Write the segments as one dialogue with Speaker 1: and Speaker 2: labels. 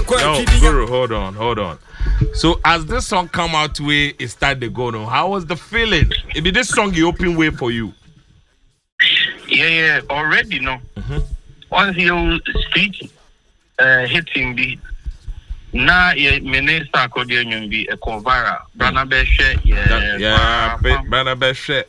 Speaker 1: Guru, hold on. So as this song come out way it start the go now, how was the feeling? It be this song you open way for you.
Speaker 2: Yeah, already no. Once you street hitting the na ye minister according be a convara Brana Beshe
Speaker 1: Brana Beshe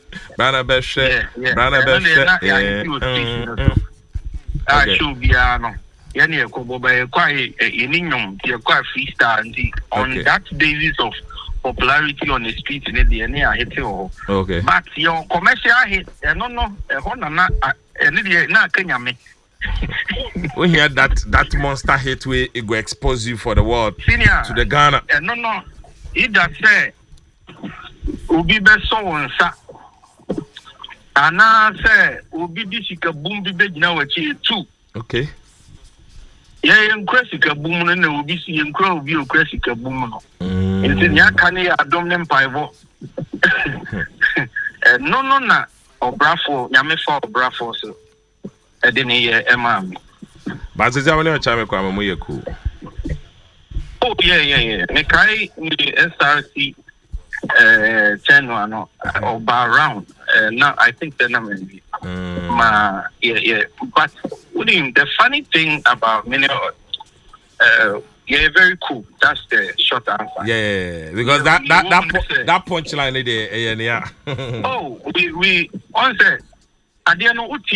Speaker 2: should be no yani ekobo ba kwai eninyom tie kwa freestyle nti on that basis of popularity on the street in the any hit
Speaker 1: okay,
Speaker 2: but your commercial hit no na Kenya me.
Speaker 1: We hear that monster hit where it go expose you for the world
Speaker 2: Senior,
Speaker 1: to the Ghana.
Speaker 2: No. It that say Ubi be so onsa. Ana say Ubi disika boom bi be gina wachi too.
Speaker 1: Okay.
Speaker 2: Yeah, sika boom no na Ubi si enkra Ubi sika boom no. Nti nya kane ya adom ne mpaivo. No na obrafo nyame fa obrafo so.
Speaker 1: But it's only a time I'm more cool.
Speaker 2: Oh, yeah. Mekai SRC 10 or bar round. Now I think the number yeah. But the funny thing about many very cool. That's the short answer.
Speaker 1: Yeah, because that punchline there,
Speaker 2: Oh, we once I didn't know what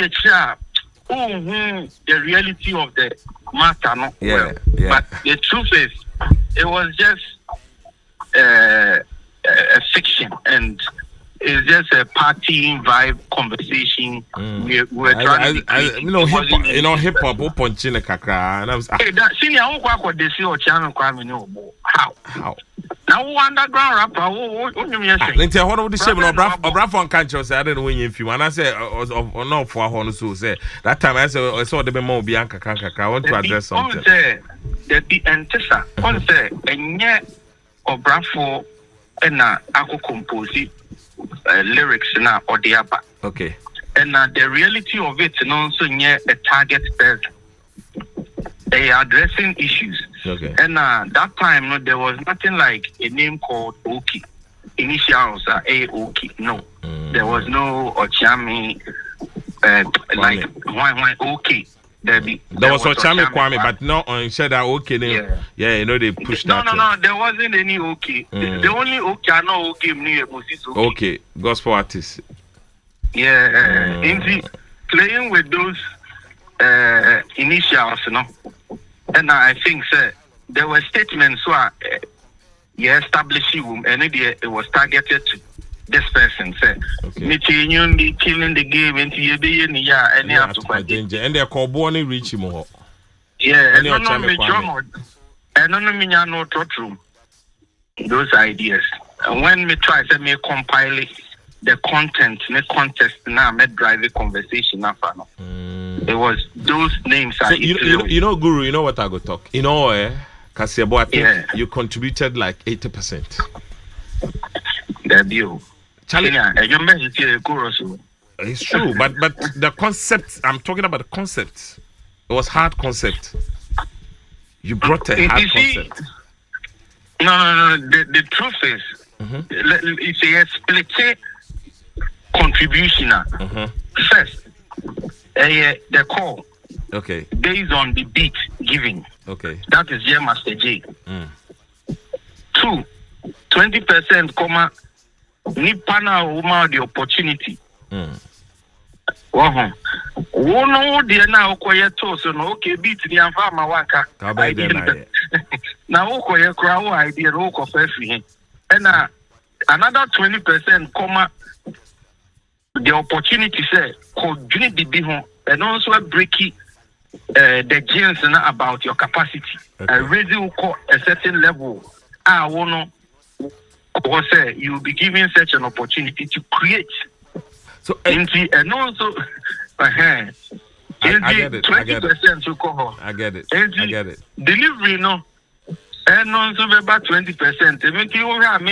Speaker 2: the reality of the matter, no?
Speaker 1: Yeah.
Speaker 2: But the truth is, it was just a fiction, and it's just a party vibe conversation. We were trying to
Speaker 1: hip hop punching a kakra, and I was
Speaker 2: senior. How? Now, underground rapper, what you mean?
Speaker 1: What of the shape of Brafon country? I didn't win if you and I said, or no, for one so say that time I saw the more Bianca Kanka. I want to address something.
Speaker 2: The antissa, on say, and yet, or Brafo, and I could compose lyrics now or the upper.
Speaker 1: Okay.
Speaker 2: And the reality of it, and also near a target person. They are addressing issues.
Speaker 1: Okay.
Speaker 2: And that time, there was nothing like a name called Oki. Initials are A-Oki. No. There was no Ochami, like, why Oki. There
Speaker 1: was Ochami Kwame, but not on that Oki name. Yeah, they pushed that.
Speaker 2: No, there wasn't any Oki. The only Oki I know Oki near Moses Oki.
Speaker 1: Okay, gospel artist.
Speaker 2: Yeah, playing with those initials, and I think, sir, there were statements where establishing and it was targeted to this person, sir. Me killing the game into any
Speaker 1: and they're called Bonnie Richie Moho.
Speaker 2: Yeah, and no true those ideas. And when me try to me compile the content, me contest now, me drive the conversation after. It was those names.
Speaker 1: So you know, Guru, you know what I go talk. You know, Kasiabo, I think you contributed like 80%.
Speaker 2: The view.
Speaker 1: It's true, but the concept, I'm talking about the concept. It was hard concept. You brought a hard concept.
Speaker 2: No. The truth is, it's a split contribution. First, the call.
Speaker 1: Okay.
Speaker 2: Based on the beat giving.
Speaker 1: Okay.
Speaker 2: That is J Master J. 2, 20%, comma, Nipana Uma the opportunity. One dear now quiet toast and okay beat the Anfama Waka. Now Okoya crow idea of everything. And another 20%, comma, the opportunity say could drink the bihon and also breaking the genes about your capacity. Raising a certain level. I wanna say you'll be given such an opportunity to create.
Speaker 1: So
Speaker 2: and also 20% to cover.
Speaker 1: I get it.
Speaker 2: Delivery no and also about 20%.